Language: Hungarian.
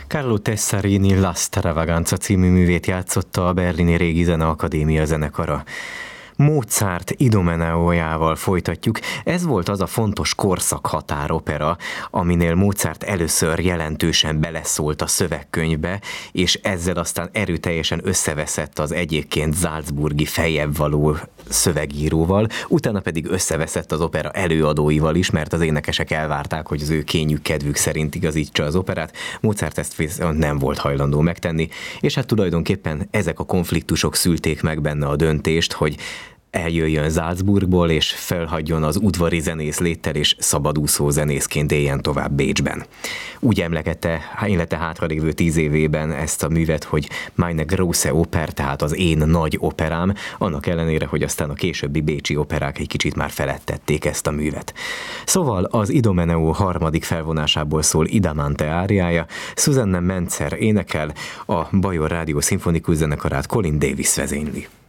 Carlo Tessarini La Stravaganza című művét játszotta a Berlini Régi Zeneakadémia zenekara. Mozart Idomeneójával folytatjuk. Ez volt az a fontos korszakhatáropera, aminél Mozart először jelentősen beleszólt a szövegkönyvbe, és ezzel aztán erőteljesen összeveszett az egyébként salzburgi feljebb való szövegíróval, utána pedig összeveszett az opera előadóival is, mert az énekesek elvárták, hogy az ő kényük kedvük szerint igazítsa az operát. Mozart ezt viszont nem volt hajlandó megtenni, és hát tulajdonképpen ezek a konfliktusok szülték meg benne a döntést, hogy eljöjjön Salzburgból, és felhagyjon az udvari zenész léttel, és szabadúszó zenészként éljen tovább Bécsben. Úgy emlegette élete hátralévő 10 évében ezt a művet, hogy Meine große Oper, tehát az én nagy operám, annak ellenére, hogy aztán a későbbi bécsi operák egy kicsit már felettették ezt a művet. Szóval az Idomeneo harmadik felvonásából szól Idamante áriája, Susanne Mentzer énekel, a Bajor Rádió szimfonikus zenekarát Colin Davis vezényli.